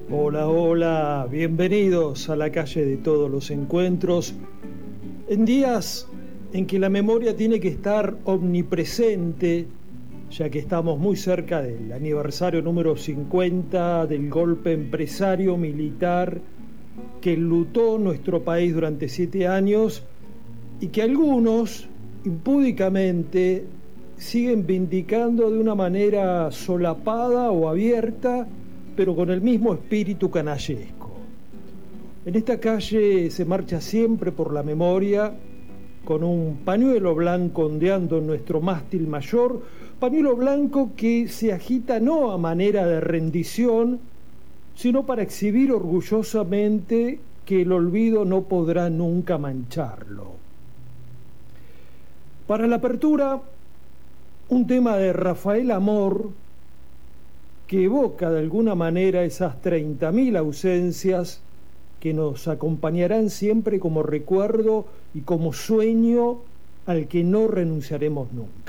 Hola, hola, bienvenidos a la calle de todos los encuentros. En días en que la memoria tiene que estar omnipresente, ya que estamos muy cerca del aniversario número 50 del golpe empresario militar que enlutó nuestro país durante 7 años y que algunos, impúdicamente, siguen vindicando de una manera solapada o abierta, pero con el mismo espíritu canallesco. En esta calle se marcha siempre por la memoria, con un pañuelo blanco ondeando en nuestro mástil mayor, pañuelo blanco que se agita no a manera de rendición, sino para exhibir orgullosamente que el olvido no podrá nunca mancharlo. Para la apertura, un tema de Rafael Amor, que evoca de alguna manera esas 30.000 ausencias que nos acompañarán siempre como recuerdo y como sueño al que no renunciaremos nunca.